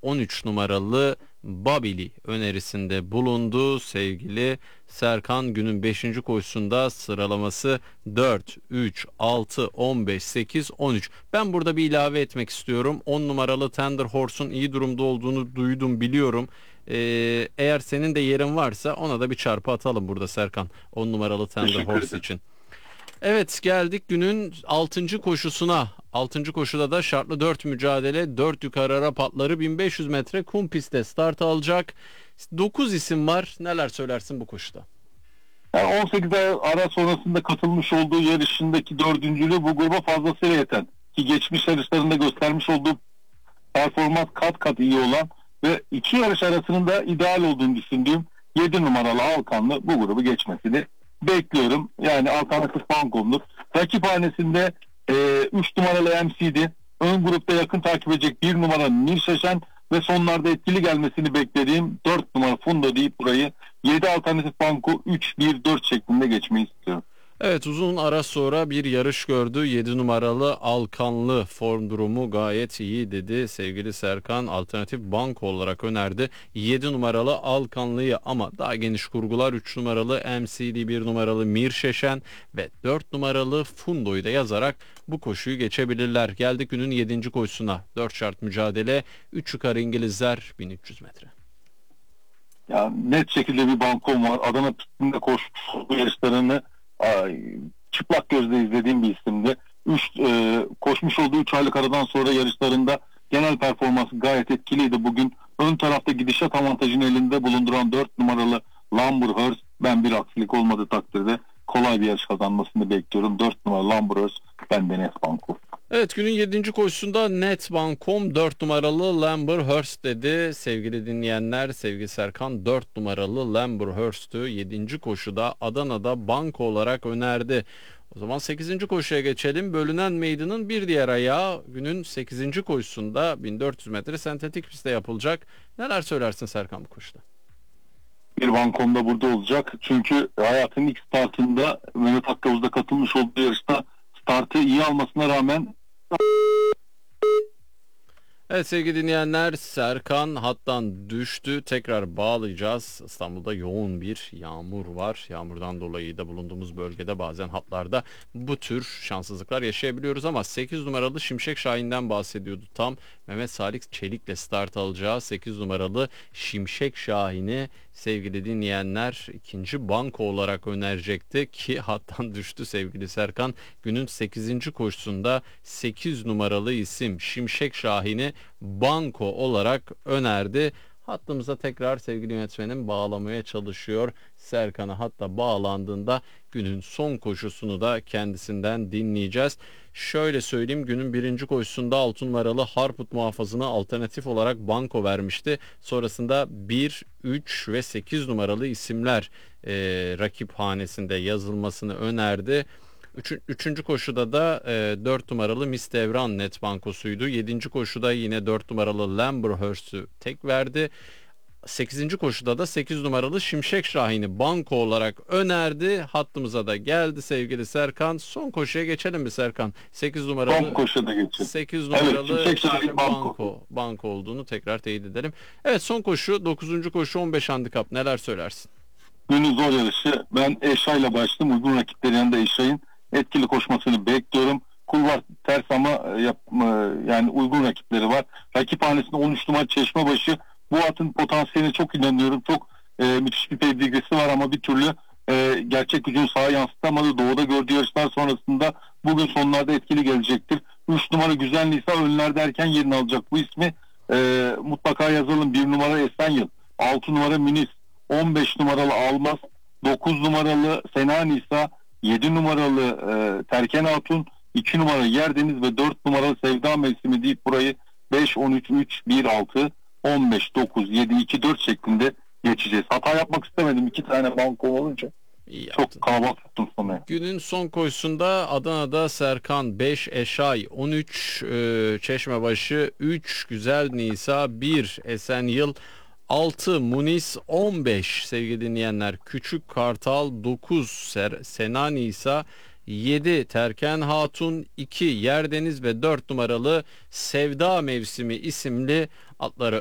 13 numaralı Babili önerisinde bulundu. Sevgili Serkan, günün 5. koşusunda sıralaması 4, 3, 6, 15, 8, 13. Ben burada bir ilave etmek istiyorum. 10 numaralı Tender Horse'un iyi durumda olduğunu duydum, biliyorum. Eğer senin de yerin varsa ona da bir çarpı atalım burada Serkan. 10 numaralı Tender Teşekkür Horse ederim. için. Evet, geldik günün 6. koşusuna. 6. koşuda da şartlı 4 mücadele, 4 yukarı Arap atları 1500 metre kum pistte start alacak. 9 isim var. Neler söylersin bu koşuda? Yani 18 ay ara sonrasında katılmış olduğu yarışındaki dördüncülüğü bu gruba fazlasıyla yeten, ki geçmiş yarışlarında göstermiş olduğu performans kat kat iyi olan ve iki yarış arasının da ideal olduğunu düşündüğüm 7 numaralı Alkanlı bu grubu geçmesini bekliyorum. Yani alternatif bankomluk. Rakip hanesinde 3 numaralı MCD, ön grupta yakın takip edecek 1 numara Mirşeşen ve sonlarda etkili gelmesini beklediğim 4 numara Funda deyip burayı 7 alternatif banko 3-1-4 şeklinde geçmeyi istiyorum. Evet, uzun ara sonra bir yarış gördü. 7 numaralı Alkanlı form durumu gayet iyi dedi. Sevgili Serkan alternatif banko olarak önerdi 7 numaralı Alkanlı'yı, ama daha geniş kurgular 3 numaralı MCD, 1 numaralı Mirşeşen ve 4 numaralı Fundo'yu da yazarak bu koşuyu geçebilirler. Geldik günün 7. koşusuna. 4 şart mücadele, 3 yukarı İngilizler 1300 metre. Ya net şekilde bir bankom var. Adana pistinde koşmuş olduğu yarışlarını çıplak gözle izlediğim bir isimdi. Koşmuş olduğu 3 aylık aradan sonra yarışlarında genel performansı gayet etkiliydi. Bugün ön tarafta gidişat avantajını elinde bulunduran 4 numaralı Lamberhurst, ben bir aksilik olmadığı takdirde kolay bir yarış kazanmasını bekliyorum. 4 numaralı Lamberhurst benden net banko. Evet, günün 7. koşusunda Netbankom 4 numaralı Lamberhurst dedi. Sevgili dinleyenler, sevgili Serkan 4 numaralı Lamberhurst'ü 7. koşuda Adana'da banko olarak önerdi. O zaman 8. koşuya geçelim. Bölünen meydanın bir diğer ayağı günün 8. koşusunda 1400 metre sentetik pistte yapılacak. Neler söylersin Serkan bu koşuda? Bir bankom da burada olacak. Çünkü hayatının ilk startında Mehmet Akkavuz'da katılmış olduğu yarışta startı iyi almasına rağmen. Evet sevgili dinleyenler, Serkan hattan düştü. Tekrar bağlayacağız. İstanbul'da yoğun bir yağmur var. Yağmurdan dolayı da bulunduğumuz bölgede bazen hatlarda bu tür şanssızlıklar yaşayabiliyoruz, ama 8 numaralı Şimşek Şahin'den bahsediyordu tam. Mehmet Salih Çelik'le start alacağı 8 numaralı Şimşek Şahin'i sevgili dinleyenler ikinci banko olarak önerecekti ki hattan düştü sevgili Serkan. Günün 8. koşusunda 8 numaralı isim Şimşek Şahin'i banko olarak önerdi. Hattımıza tekrar sevgili yönetmenim bağlamaya çalışıyor. Serkan'a hatta bağlandığında günün son koşusunu da kendisinden dinleyeceğiz. Şöyle söyleyeyim, günün 1. koşusunda 6 numaralı Harput muhafazına alternatif olarak banko vermişti. Sonrasında 1, 3 ve 8 numaralı isimler rakip hanesinde yazılmasını önerdi. Üçüncü koşuda da 4 numaralı Miss Devran net bankosuydu. 7. koşuda yine 4 numaralı Lamberhurst'ü tek verdi. 8. koşuda da 8 numaralı Şimşek Şahin'i banko olarak önerdi. Hattımıza da geldi sevgili Serkan. Son koşuya geçelim mi Serkan? 8 numaralı Son koşuda geçelim. 8 Evet, numaralı Şimşek Şahin banko. banko olduğunu tekrar teyit edelim. Evet, son koşu 9. koşu 15 handikap, neler söylersin? Günün zor yarışı. Ben Eşay'la başladım. Uygun rakiplerin yanında Eşay'ın etkili koşmasını bekliyorum. Kulvar ters ama yani uygun rakipleri var. Rakip hanesinde 13 numara Çeşmebaşı. Bu atın potansiyeline çok inanıyorum. Çok müthiş bir pedigrisi var ama bir türlü gerçek gücünü sahaya yansıtamadı. Doğuda gördüğü yarışlar sonrasında bugün sonlarda etkili gelecektir. 3 numara Güzel Nisa önlerde erken yerini alacak bu ismi. Mutlaka yazalım. 1 numara Esenyıl, 6 numara Münis, 15 numaralı Almaz, 9 numaralı Sena Nisa, 7 numaralı Terken Hatun, 2 numaralı Yerdeniz ve 4 numaralı Sevda Mevsimi deyip burayı 5, 13, 3, 1, 6, 15, 9, 7, 2, 4 şeklinde geçeceğiz. Hata yapmak istemedim. 2 tane banko olunca İyi yaptın. çok kalabalık tuttum sonra. Günün son koşusunda Adana'da Serkan 5, Eşay 13, Çeşmebaşı 3, Güzel Nisa 1, Esenyıl 6, Munis 15 sevgili dinleyenler. Küçük Kartal 9, Sena Nisa 7, Terken Hatun 2, Yerdeniz ve 4 numaralı Sevda Mevsimi isimli atları